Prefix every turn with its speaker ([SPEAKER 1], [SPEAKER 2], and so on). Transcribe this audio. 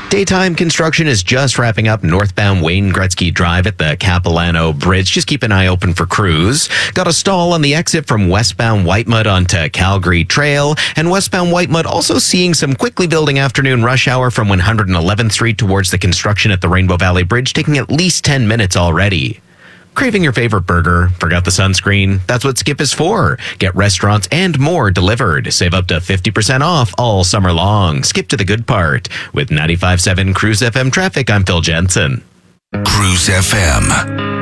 [SPEAKER 1] Daytime construction is just wrapping up northbound Wayne Gretzky Drive at the Capilano Bridge. Just keep an eye open for crews. Got a stall on the exit from westbound Whitemud onto Calgary Trail. And westbound Whitemud also seeing some quickly building afternoon rush hour from 111th Street towards the construction at the Rainbow Valley Bridge, taking at least 10 minutes already. Craving your favorite burger? Forgot the sunscreen? That's what Skip is for. Get restaurants and more delivered. Save up to 50% off all summer long. Skip to the good part. With 95.7 Cruise FM traffic, I'm Phil Jensen.
[SPEAKER 2] Cruise FM.